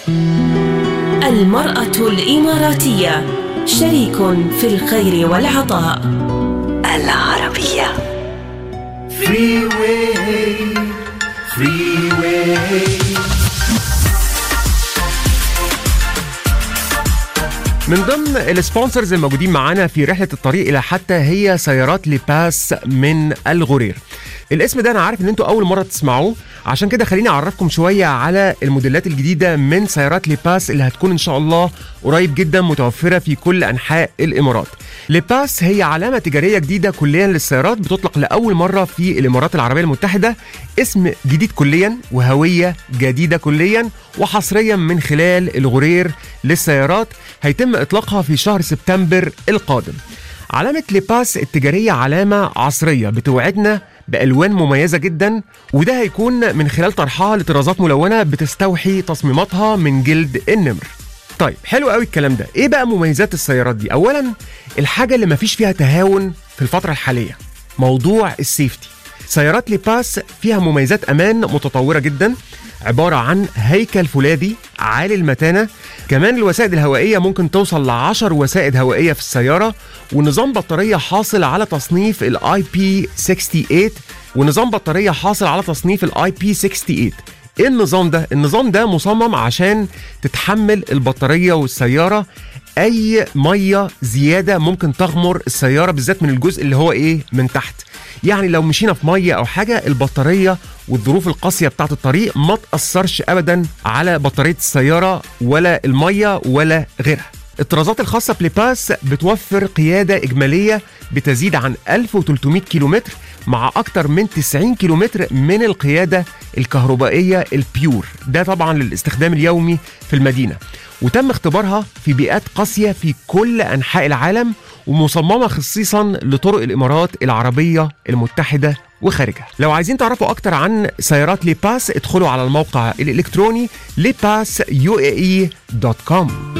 المرأة الإماراتية شريك في الخير والعطاء. العربية. Freeway. من ضمن السبونسرز الموجودين معانا في رحلة الطريق إلى حتى هي سيارات لباس من الغرير. الاسم ده أنا عارف إن أنتوا أول مرة تسمعوه، عشان كده خليني أعرفكم شوية على الموديلات الجديدة من سيارات لباس اللي هتكون إن شاء الله قريب جدا متوفرة في كل أنحاء الإمارات. لباس هي علامة تجارية جديدة كليا للسيارات، بتطلق لأول مرة في الإمارات العربية المتحدة، اسم جديد كليا وهوية جديدة كليا وحصريا من خلال الغرير للسيارات، هيتم إطلاقها في شهر سبتمبر القادم. علامة لباس التجارية علامة عصرية بتوعدنا بألوان مميزة جدا، وده هيكون من خلال طرحها لطرازات ملونة بتستوحي تصميماتها من جلد النمر. طيب حلو قوي الكلام ده. ايه بقى مميزات السيارات دي؟ اولا الحاجة اللي مفيش فيها تهاون في الفترة الحالية، موضوع السيفتي. سيارات لباس فيها مميزات امان متطورة جدا، عبارة عن هيكل فولاذي عالي المتانة، كمان الوسائد الهوائية ممكن توصل ل10 وسائد هوائية في السيارة، ونظام بطارية حاصل على تصنيف ال IP68، ونظام بطارية حاصل على تصنيف ال IP68. ايه النظام ده؟ النظام ده مصمم عشان تتحمل البطارية والسيارة اي مية زيادة ممكن تغمر السيارة، بالذات من الجزء اللي هو ايه من تحت. يعني لو مشينا في مية او حاجة، البطارية والظروف القاسية بتاعت الطريق ما تأثرش ابدا على بطارية السيارة ولا المية ولا غيرها. الطرازات الخاصة بلباس بتوفر قيادة إجمالية بتزيد عن 1300 كيلومتر، مع أكتر من 90 كيلومتر من القيادة الكهربائية البيور، ده طبعا للاستخدام اليومي في المدينة، وتم اختبارها في بيئات قاسية في كل أنحاء العالم، ومصممة خصيصا لطرق الإمارات العربية المتحدة وخارجها. لو عايزين تعرفوا أكتر عن سيارات لباس ادخلوا على الموقع الإلكتروني lepass.uae.com.